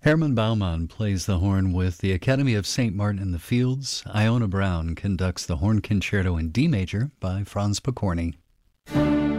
Herman Baumann plays the horn with the Academy of St. Martin in the Fields. Iona Brown conducts the horn concerto in D major by Franz Pokorny.